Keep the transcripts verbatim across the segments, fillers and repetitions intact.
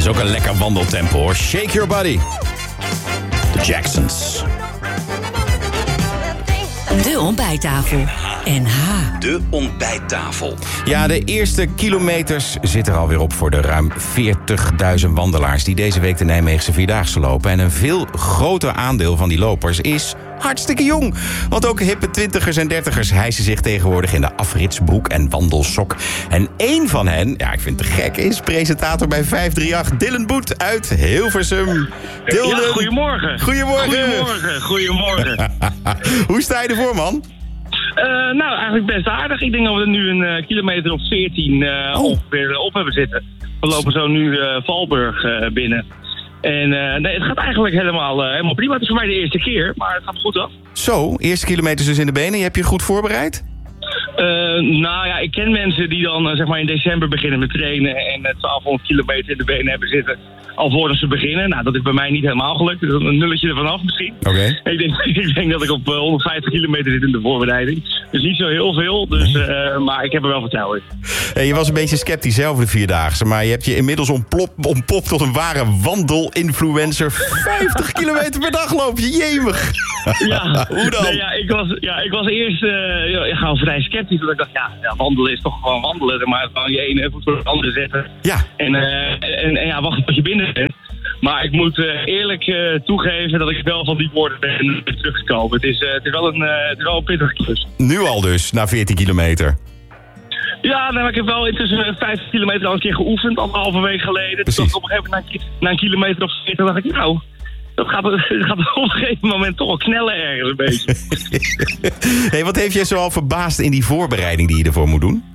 is ook een lekker wandeltempo hoor. Shake your body. De Jacksons. De ontbijttafel. N H. De ontbijttafel. Ja, de eerste kilometers zitten er alweer op voor de ruim veertigduizend wandelaars die deze week de Nijmeegse Vierdaagse lopen. En een veel groter aandeel van die lopers is hartstikke jong. Want ook hippe twintigers en dertigers hijsen zich tegenwoordig in de afritsbroek en wandelsok. En één van hen, ja, ik vind het gek, is presentator bij vijf drie acht, Dylan Boet uit Hilversum. Dylan. Ja, goedemorgen. Goedemorgen. Goedemorgen, goedemorgen. Hoe sta je ervoor, man? Uh, nou, eigenlijk best aardig. Ik denk dat we er nu een uh, kilometer of veertien uh, oh. ongeveer op hebben zitten. We lopen zo nu uh, Valburg uh, binnen. En uh, nee, het gaat eigenlijk helemaal, uh, helemaal prima. Het is voor mij de eerste keer, maar het gaat goed af. Zo, eerste kilometers dus in de benen. Je hebt je goed voorbereid? Uh, nou ja, ik ken mensen die dan uh, zeg maar in december beginnen met trainen en uh, twaalfhonderd kilometer in de benen hebben zitten al voordat ze beginnen. Nou, dat is bij mij niet helemaal gelukt. Dus een nulletje ervan af misschien. Oké. Okay. Ik denk, ik denk dat ik op uh, honderdvijftig kilometer zit in de voorbereiding. Dus niet zo heel veel, dus, uh, maar ik heb er wel vertrouwen in. Hey, je was een beetje sceptisch zelf de Vierdaagse, maar je hebt je inmiddels ontplop, ontpopt tot een ware wandelinfluencer. vijftig kilometer per dag loop je, jemig. Ja, hoe dan? Nee, ja, ik was, ja, ik was eerst uh, ja, gewoon vrij sceptisch. Want ik dacht, ja, ja, wandelen is toch gewoon wandelen. Maar gewoon je ene voet voor het andere zetten. Ja. En, uh, en, en ja, wacht tot je binnen bent. Maar ik moet uh, eerlijk uh, toegeven dat ik wel van die woorden ben teruggekomen. Het is, uh, het is, wel, een, uh, het is wel een pittige klus. Nu al dus, na veertien kilometer. Ja, nou, ik heb wel intussen vijftig kilometer al een keer geoefend, anderhalve week geleden. Precies. Toen op een gegeven moment na, na een kilometer of veertig dacht ik, nou, dat gaat, dat gaat op een gegeven moment toch wel knellen ergens een beetje. Hey, wat heeft jij zoal verbaasd in die voorbereiding die je ervoor moet doen?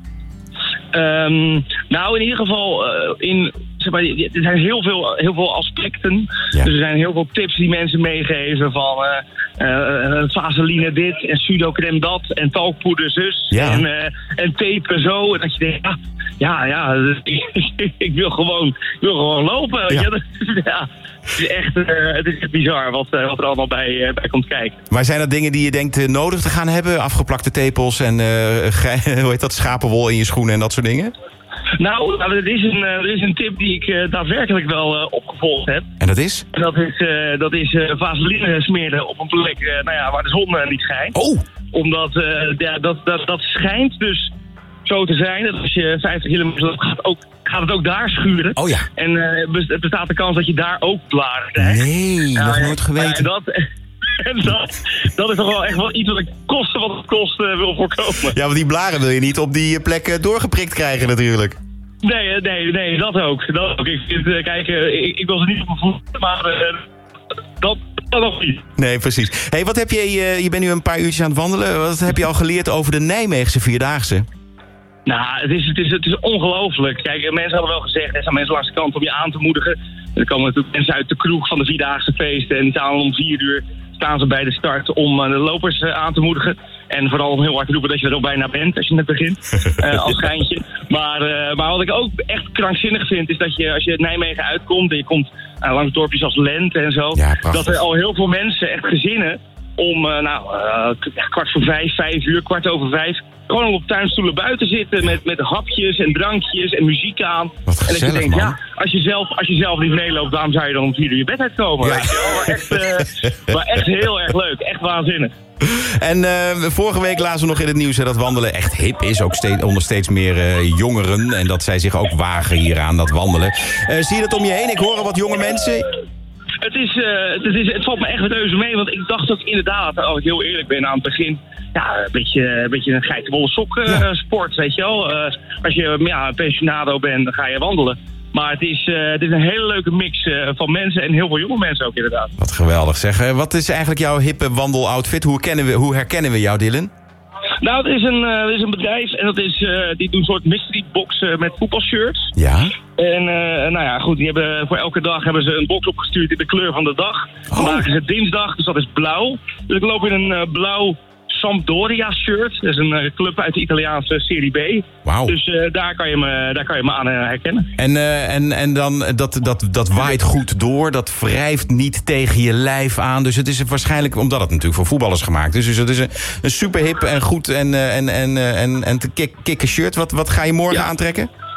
Um, nou, in ieder geval, uh, in, zeg maar, er zijn heel veel, heel veel aspecten. Ja. Dus er zijn heel veel tips die mensen meegeven van uh, uh, vaseline dit en pseudocreme dat en talkpoeder zus ja. en, uh, en tape zo. En dat je denkt, ja, ja, ja ik, ik wil gewoon, ik wil gewoon lopen. Ja. Ja, het is echt, uh, het is echt bizar wat, uh, wat er allemaal bij, uh, bij komt kijken. Maar zijn dat dingen die je denkt uh, nodig te gaan hebben? Afgeplakte tepels en uh, ge- hoe heet dat, schapenwol in je schoenen en dat soort dingen? Nou, nou er, is een, uh, er is een tip die ik uh, daadwerkelijk wel uh, opgevolgd heb. En dat is? En dat is, uh, dat is uh, vaseline smeren op een plek uh, nou ja, waar de zon uh, niet schijnt. Oh! Omdat uh, ja, dat, dat, dat schijnt dus zo te zijn dat als je vijftig kilometer loopt, gaat, ook, gaat het ook daar schuren. Oh ja. En uh, het bestaat de kans dat je daar ook blaren krijgt. Nee, uh, nog nooit geweten. Uh, dat, En dat, dat is toch wel echt wel iets wat ik koste wat het kost uh, wil voorkomen. Ja, want die blaren wil je niet op die plek doorgeprikt krijgen natuurlijk. Nee, nee, nee, dat ook. Dat ook. Ik vind, uh, kijk, uh, ik, ik wil ze niet op mijn voeten, maar uh, dat, dat nog niet. Nee, precies. Hey, wat heb je, uh, je bent nu een paar uurtjes aan het wandelen. Wat heb je al geleerd over de Nijmeegse Vierdaagse? Nou, het is, het is, het is ongelooflijk. Kijk, mensen hadden wel gezegd, er zijn mensen langs de kant om je aan te moedigen. Er komen natuurlijk mensen uit de kroeg van de Vierdaagse feesten en die staan om vier uur staan ze bij de start om de lopers aan te moedigen. En vooral om heel hard te roepen dat je er al bijna bent als je net begint, uh, als schijntje. Maar, uh, maar wat ik ook echt krankzinnig vind, is dat je als je Nijmegen uitkomt en je komt uh, langs dorpjes als Lent en zo, ja, dat er al heel veel mensen, echt gezinnen, om uh, nou, uh, kwart voor vijf, vijf uur, kwart over vijf, gewoon op tuinstoelen buiten zitten met, met hapjes en drankjes en muziek aan. Wat gezellig, en dat je denkt, man. ja, als je, zelf, als je zelf niet meeloopt, waarom zou je dan om vier uur je bed uitkomen? Ja. Weet je wel? Maar, echt, uh, maar echt heel erg leuk, echt waanzinnig. En uh, vorige week lazen we nog in het nieuws hè, dat wandelen echt hip is. Ook steeds, onder steeds meer uh, jongeren. En dat zij zich ook wagen hier aan dat wandelen. Uh, zie je dat om je heen? Ik hoor al wat jonge mensen. Het, is, uh, het, is, het valt me echt met reuze mee. Want ik dacht ook inderdaad, als ik heel eerlijk ben aan het begin, ja, een beetje een, beetje een geitenwolle sok uh, ja. sport, weet je wel. Uh, als je ja, pensionado bent, dan ga je wandelen. Maar het is, uh, het is een hele leuke mix uh, van mensen en heel veel jonge mensen ook inderdaad. Wat geweldig zeg. Wat is eigenlijk jouw hippe wandeloutfit? Hoe, kennen we, hoe herkennen we jou, Dylan? Nou, het is een, uh, het is een bedrijf en dat is, uh, die doen een soort mystery box uh, met voetbalshirts. Ja. En uh, nou ja, goed, die hebben, voor elke dag hebben ze een box opgestuurd in de kleur van de dag. Oh. Vandaag is het dinsdag, dus dat is blauw. Dus ik loop in een uh, blauw Sampdoria-shirt. Dat is een uh, club uit de Italiaanse Serie B. Wauw. Dus uh, daar, kan je me, daar kan je me aan uh, herkennen. En, uh, en, en dan, dat, dat, dat waait goed door, dat wrijft niet tegen je lijf aan. Dus het is waarschijnlijk, omdat het natuurlijk voor voetballers gemaakt is. Dus het is een, een super hip en goed en, en, en, en, en te kick, kicken shirt. Wat, wat ga je morgen ja. aantrekken?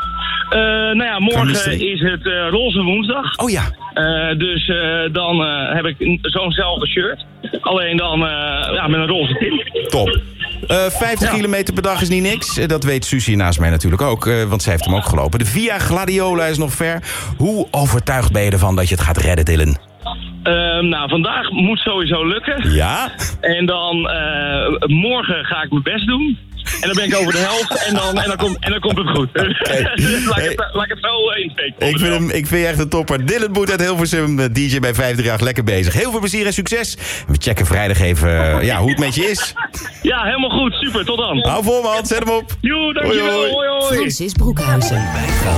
Uh, nou ja, morgen is het uh, Roze Woensdag. Oh ja. Uh, dus uh, dan uh, heb ik zo'nzelfde shirt. Alleen dan uh, ja, met een roze tint. Top. Uh, vijftig ja. kilometer per dag is niet niks. Uh, dat weet Susie naast mij natuurlijk ook. Uh, want zij heeft hem ook gelopen. De Via Gladiola is nog ver. Hoe overtuigd ben je ervan dat je het gaat redden, Dylan? Uh, nou, vandaag moet sowieso lukken. Ja. En dan uh, morgen ga ik mijn best doen. En dan ben ik over de helft en dan, en dan, komt, en dan komt het goed. Okay. laat, ik het, laat ik het zo insteken. Ik vind, hem, ik vind je echt een topper. Dylan Boet uit Hilversum, D J bij vijfendertig, lekker bezig. Heel veel plezier en succes. We checken vrijdag even uh, ja, hoe het met je is. Ja, helemaal goed. Super, tot dan. Hou vol, man. Zet hem op. Joe, dankjewel. Hoi, hoi. Francis Broekhuizen.